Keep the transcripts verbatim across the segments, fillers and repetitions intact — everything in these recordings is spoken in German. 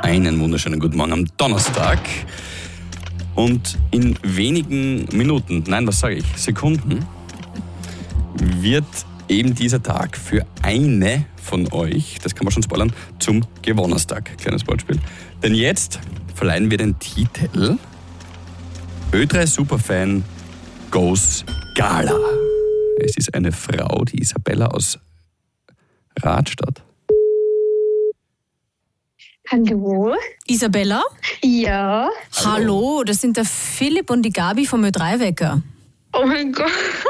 Einen wunderschönen guten Morgen am Donnerstag. Und in wenigen Minuten, nein, was sage ich, Sekunden, wird eben dieser Tag für eine von euch, das kann man schon spoilern, zum Gewonnerstag. Kleines Wortspiel. Denn jetzt verleihen wir den Titel Ö drei Superfan Goes Gala. Es ist eine Frau, die Isabella aus Radstadt. Hallo? Isabella? Ja? Hallo, das sind der Philipp und die Gabi vom Ö drei Wecker. Oh mein Gott.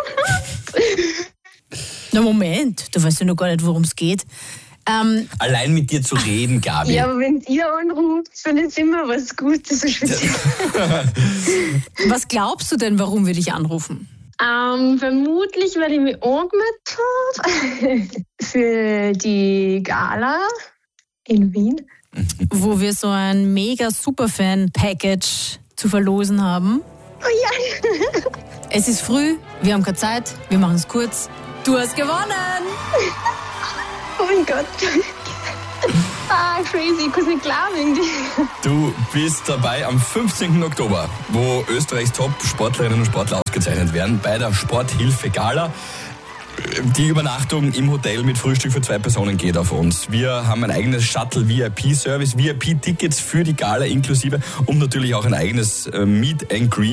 Na Moment, du weißt ja noch gar nicht, worum es geht. Ähm, Allein mit dir zu reden, Gabi. Ja, aber wenn ihr anruft, dann ist immer was Gutes. So speziell. was glaubst du denn, warum wir dich anrufen? ähm, vermutlich, weil ich mich angemeldet habe für die Gala in Wien. Wo wir so ein mega Superfan-Package zu verlosen haben. Oh ja. Es ist früh, wir haben keine Zeit, wir machen es kurz. Du hast gewonnen! Oh mein Gott. Ah, crazy, ich kann es nicht glauben irgendwie. Du bist dabei am fünfzehnten Oktober, wo Österreichs Top-Sportlerinnen und Sportler ausgezeichnet werden, bei der Sporthilfe Gala. Die Übernachtung im Hotel mit Frühstück für zwei Personen geht auf uns. Wir haben ein eigenes Shuttle-V I P-Service, V I P-Tickets für die Gala inklusive und natürlich auch ein eigenes Meet and Greet